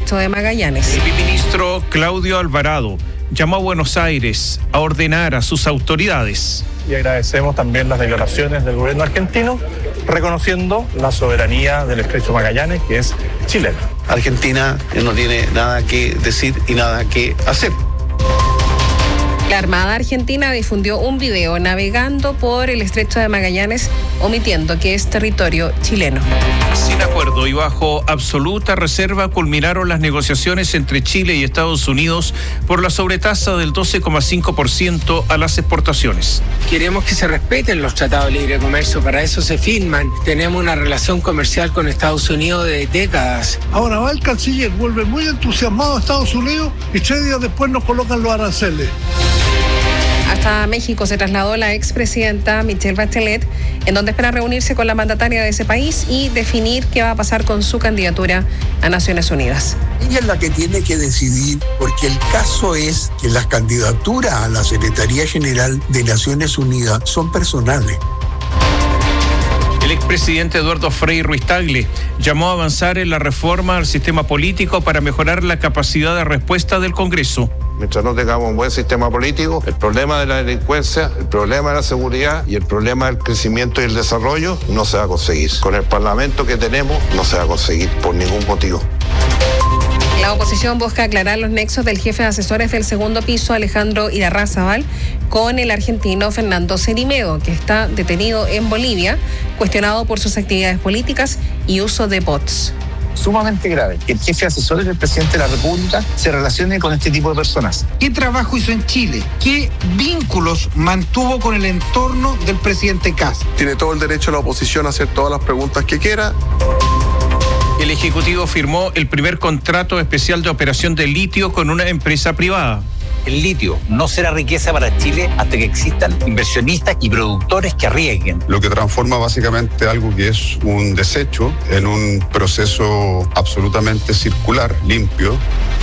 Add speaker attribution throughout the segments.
Speaker 1: estrecho de Magallanes.
Speaker 2: El viceministro Claudio Alvarado llamó a Buenos Aires a ordenar a sus autoridades.
Speaker 3: Y agradecemos también las declaraciones del gobierno argentino, reconociendo la soberanía del estrecho de Magallanes, que es chilena.
Speaker 4: Argentina no tiene nada que decir y nada que hacer.
Speaker 1: La Armada Argentina difundió un video navegando por el estrecho de Magallanes, omitiendo que es territorio chileno.
Speaker 2: Sin acuerdo y bajo absoluta reserva culminaron las negociaciones entre Chile y Estados Unidos por la sobretasa del 12,5% a las exportaciones.
Speaker 5: Queremos que se respeten los tratados de libre comercio, para eso se firman. Tenemos una relación comercial con Estados Unidos de décadas.
Speaker 6: Ahora va el canciller, vuelve muy entusiasmado a Estados Unidos y 3 días después nos colocan los aranceles.
Speaker 1: Hasta México se trasladó la expresidenta Michelle Bachelet, en donde espera reunirse con la mandataria de ese país y definir qué va a pasar con su candidatura a Naciones Unidas.
Speaker 7: Ella es la que tiene que decidir, porque el caso es que las candidaturas a la Secretaría General de Naciones Unidas son personales.
Speaker 2: El expresidente Eduardo Frei Ruiz-Tagle llamó a avanzar en la reforma al sistema político para mejorar la capacidad de respuesta del Congreso.
Speaker 8: Mientras no tengamos un buen sistema político, el problema de la delincuencia, el problema de la seguridad y el problema del crecimiento y el desarrollo no se va a conseguir. Con el Parlamento que tenemos no se va a conseguir por ningún motivo.
Speaker 1: La oposición busca aclarar los nexos del jefe de asesores del segundo piso, Alejandro Irarrázaval, con el argentino Fernando Cerimeo, que está detenido en Bolivia, cuestionado por sus actividades políticas y uso de bots.
Speaker 9: Sumamente grave que el jefe de asesores del presidente de la República se relacione con este tipo de personas.
Speaker 10: ¿Qué trabajo hizo en Chile? ¿Qué vínculos mantuvo con el entorno del presidente Kast?
Speaker 11: Tiene todo el derecho la oposición a hacer todas las preguntas que quiera.
Speaker 2: El Ejecutivo firmó el primer contrato especial de operación de litio con una empresa privada.
Speaker 12: El litio no será riqueza para Chile hasta que existan inversionistas y productores que arriesguen.
Speaker 13: Lo que transforma básicamente algo que es un desecho en un proceso absolutamente circular, limpio.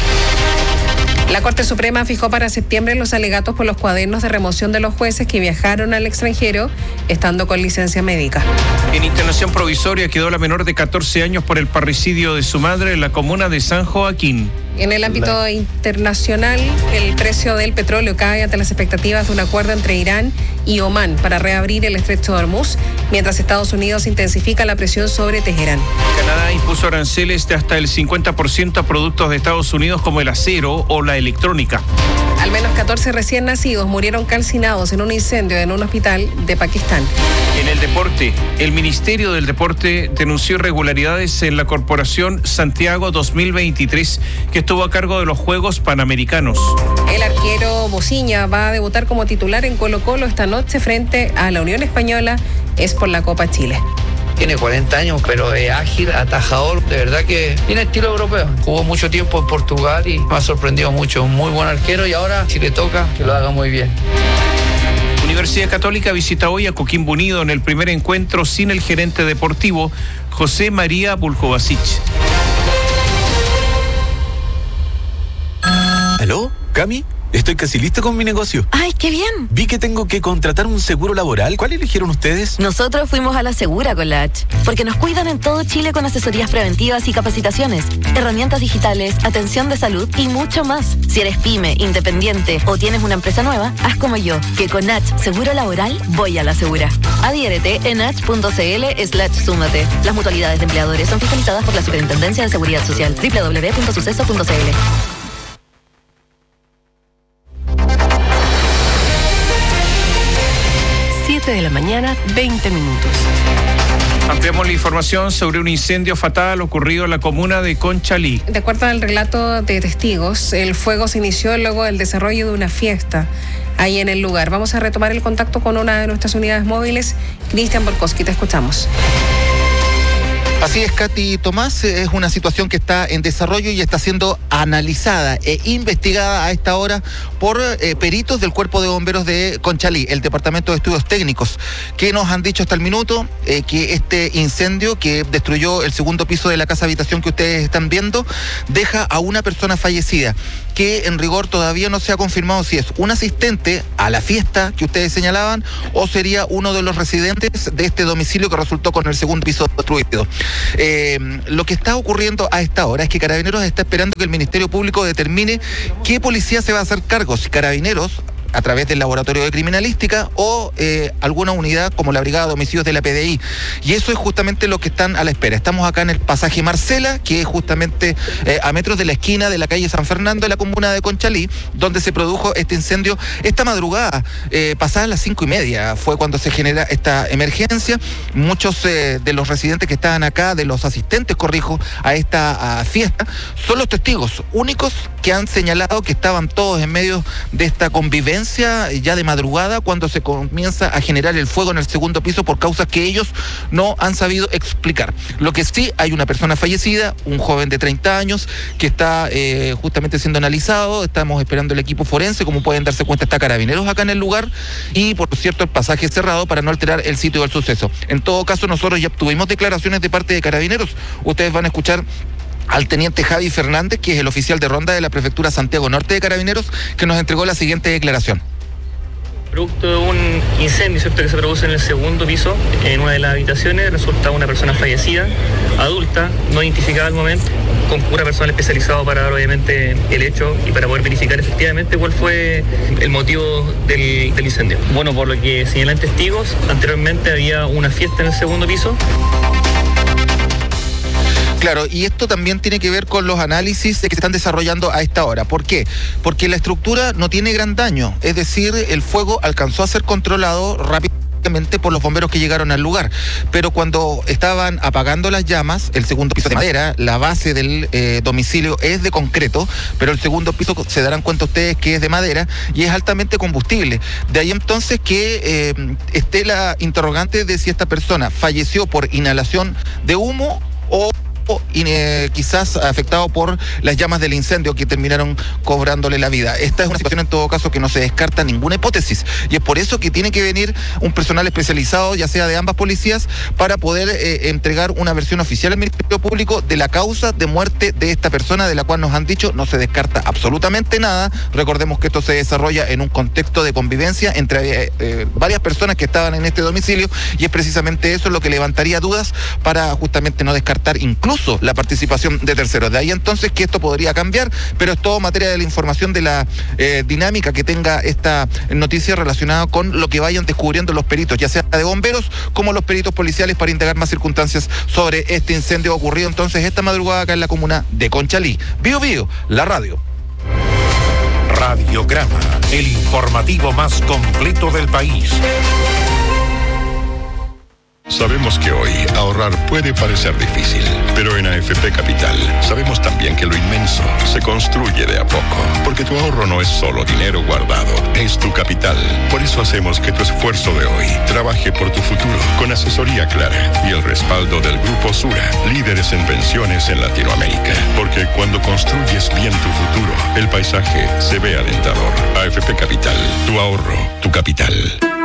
Speaker 1: La Corte Suprema fijó para septiembre los alegatos por los cuadernos de remoción de los jueces que viajaron al extranjero estando con licencia médica.
Speaker 2: En internación provisoria quedó la menor de 14 años por el parricidio de su madre en la comuna de San Joaquín.
Speaker 1: En el ámbito internacional, el precio del petróleo cae ante las expectativas de un acuerdo entre Irán y Omán para reabrir el estrecho de Hormuz, mientras Estados Unidos intensifica la presión sobre Teherán.
Speaker 2: Canadá impuso aranceles de hasta el 50% a productos de Estados Unidos como el acero o la electrónica.
Speaker 1: Al menos 14 recién nacidos murieron calcinados en un incendio en un hospital de Pakistán.
Speaker 2: En el deporte, el Ministerio del Deporte denunció irregularidades en la Corporación Santiago 2023, que estuvo a cargo de los Juegos Panamericanos.
Speaker 1: El arquero Bociña va a debutar como titular en Colo-Colo esta noche frente a la Unión Española, es por la Copa Chile.
Speaker 14: Tiene 40 años, pero es ágil, atajador, de verdad que tiene estilo europeo. Jugó mucho tiempo en Portugal y me ha sorprendido mucho. Un muy buen arquero y ahora, si le toca, que lo haga muy bien.
Speaker 2: Universidad Católica visita hoy a Coquimbo Unido en el primer encuentro sin el gerente deportivo, José María Buljovasic.
Speaker 15: ¿Aló? ¿Cami? Estoy casi listo con mi negocio.
Speaker 16: ¡Ay, qué bien!
Speaker 15: Vi que tengo que contratar un seguro laboral. ¿Cuál eligieron ustedes?
Speaker 16: Nosotros fuimos a La Segura con la H, porque nos cuidan en todo Chile con asesorías preventivas y capacitaciones, herramientas digitales, atención de salud y mucho más. Si eres pyme, independiente o tienes una empresa nueva, haz como yo, que con H Seguro Laboral voy a La Segura. Adhiérete en h.cl/súmate. Las mutualidades de empleadores son fiscalizadas por la Superintendencia de Seguridad Social. www.suceso.cl.
Speaker 1: 7 de la mañana, 20 minutos.
Speaker 2: Ampliamos la información sobre un incendio fatal ocurrido en la comuna de Conchalí.
Speaker 1: De acuerdo al relato de testigos, el fuego se inició luego del desarrollo de una fiesta ahí en el lugar. Vamos a retomar el contacto con una de nuestras unidades móviles. Cristian Borkowski, te escuchamos.
Speaker 17: Así es, Katy Tomás, es una situación que está en desarrollo y está siendo analizada e investigada a esta hora por peritos del Cuerpo de Bomberos de Conchalí, el Departamento de Estudios Técnicos, que nos han dicho hasta el minuto que este incendio que destruyó el segundo piso de la casa habitación que ustedes están viendo, deja a una persona fallecida, que en rigor todavía no se ha confirmado si es un asistente a la fiesta que ustedes señalaban o sería uno de los residentes de este domicilio que resultó con el segundo piso destruido. Lo que está ocurriendo a esta hora es que Carabineros está esperando que el Ministerio Público determine qué policía se va a hacer cargo, si Carabineros a través del laboratorio de criminalística o alguna unidad como la Brigada de Homicidios de la PDI. Y eso es justamente lo que están a la espera. Estamos acá en el pasaje Marcela, que es justamente a metros de la esquina de la calle San Fernando, en la comuna de Conchalí, donde se produjo este incendio esta madrugada, pasadas las 5:30, fue cuando se genera esta emergencia. Muchos de los residentes que estaban acá, de los asistentes, corrijo, a esta fiesta, son los testigos únicos que han señalado que estaban todos en medio de esta convivencia ya de madrugada cuando se comienza a generar el fuego en el segundo piso por causas que ellos no han sabido explicar. Lo que sí, hay una persona fallecida, un joven de 30 años que está justamente siendo analizado. Estamos esperando el equipo forense. Como pueden darse cuenta, está Carabineros acá en el lugar y, por cierto, el pasaje es cerrado para no alterar el sitio del suceso. En todo caso, nosotros ya tuvimos declaraciones de parte de Carabineros. Ustedes van a escuchar al teniente Javi Fernández, que es el oficial de ronda de la Prefectura Santiago Norte de Carabineros, que nos entregó la siguiente declaración.
Speaker 18: Producto de un incendio, ¿cierto?, que se produce en el segundo piso, en una de las habitaciones, resulta una persona fallecida, adulta, no identificada al momento, con cura personal especializado para dar obviamente el hecho y para poder verificar efectivamente cuál fue el motivo del incendio. Bueno, por lo que señalan testigos, anteriormente había una fiesta en el segundo piso.
Speaker 17: Claro, y esto también tiene que ver con los análisis que se están desarrollando a esta hora. ¿Por qué? Porque la estructura no tiene gran daño, es decir, el fuego alcanzó a ser controlado rápidamente por los bomberos que llegaron al lugar, pero cuando estaban apagando las llamas, el segundo piso de madera, la base del domicilio es de concreto, pero el segundo piso, se darán cuenta ustedes que es de madera y es altamente combustible. De ahí entonces que esté la interrogante de si esta persona falleció por inhalación de humo o quizás afectado por las llamas del incendio que terminaron cobrándole la vida. Esta es una situación en todo caso que no se descarta ninguna hipótesis y es por eso que tiene que venir un personal especializado, ya sea de ambas policías, para poder entregar una versión oficial al Ministerio Público de la causa de muerte de esta persona, de la cual nos han dicho no se descarta absolutamente nada. Recordemos que esto se desarrolla en un contexto de convivencia entre varias personas que estaban en este domicilio y es precisamente eso lo que levantaría dudas para justamente no descartar incluso la participación de terceros. De ahí entonces que esto podría cambiar, pero es todo materia de la información de la dinámica que tenga esta noticia relacionada con lo que vayan descubriendo los peritos, ya sea de bomberos como los peritos policiales, para indagar más circunstancias sobre este incendio ocurrido entonces esta madrugada acá en la comuna de Conchalí. Bio Bio, la radio.
Speaker 19: Radiograma, el informativo más completo del país.
Speaker 20: Sabemos que hoy ahorrar puede parecer difícil, pero en AFP Capital sabemos también que lo inmenso se construye de a poco, porque tu ahorro no es solo dinero guardado, es tu capital. Por eso hacemos que tu esfuerzo de hoy trabaje por tu futuro, con asesoría clara y el respaldo del Grupo Sura, líderes en pensiones en Latinoamérica. Porque cuando construyes bien tu futuro, el paisaje se ve alentador. AFP Capital, tu ahorro, tu capital.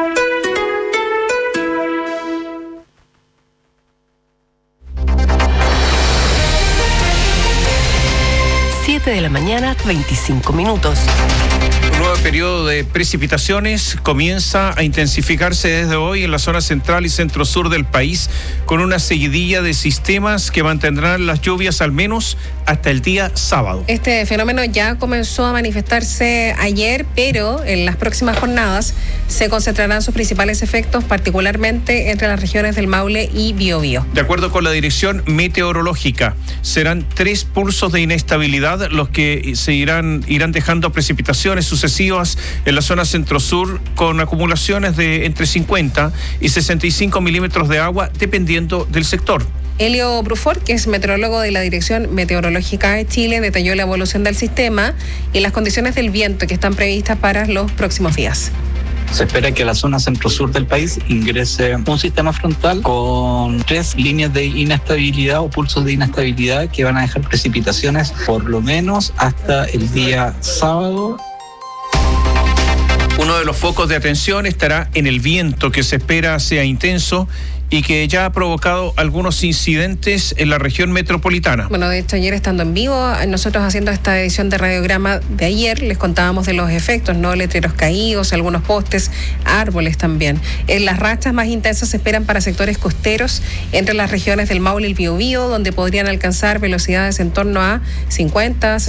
Speaker 21: 7 de la mañana, 25 minutos.
Speaker 2: Un nuevo periodo de precipitaciones comienza a intensificarse desde hoy en la zona central y centro-sur del país, con una seguidilla de sistemas que mantendrán las lluvias al menos hasta el día sábado.
Speaker 1: Este fenómeno ya comenzó a manifestarse ayer, pero en las próximas jornadas se concentrarán sus principales efectos, particularmente entre las regiones del Maule y Biobío.
Speaker 2: De acuerdo con la Dirección Meteorológica, serán 3 pulsos de inestabilidad los que irán dejando precipitaciones sucesivas en la zona centro-sur, con acumulaciones de entre 50 y 65 milímetros de agua, dependiendo del sector.
Speaker 1: Elio Brufort, que es meteorólogo de la Dirección Meteorológica de Chile, detalló la evolución del sistema y las condiciones del viento que están previstas para los próximos días.
Speaker 22: Se espera que a la zona centro-sur del país ingrese un sistema frontal con 3 líneas de inestabilidad o pulsos de inestabilidad que van a dejar precipitaciones por lo menos hasta el día sábado.
Speaker 2: Uno de los focos de atención estará en el viento, que se espera sea intenso y que ya ha provocado algunos incidentes en la región metropolitana.
Speaker 1: Bueno, de hecho, ayer estando en vivo, nosotros haciendo esta edición de Radiograma de ayer, les contábamos de los efectos, ¿no? Letreros caídos, algunos postes, árboles también. Las rachas más intensas se esperan para sectores costeros entre las regiones del Maule y el Biobío, donde podrían alcanzar velocidades en torno a 50,